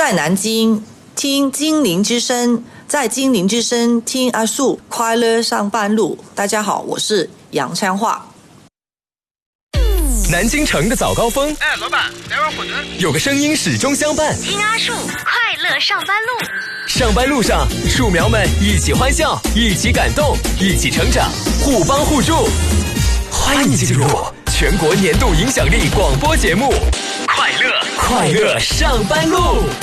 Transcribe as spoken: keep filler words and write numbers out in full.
在南京听精灵之声，在精灵之声听阿树快乐上班路。大家好，我是杨千嬅。 南京城的早高峰， 哎，老板，来碗火锅。 有个声音始终相伴， 听阿树快乐上班路。 上班路上，树苗们一起欢笑，一起感动，一起成长，互帮互助。欢迎进入全国年度影响力广播节目《快乐快乐上班路》。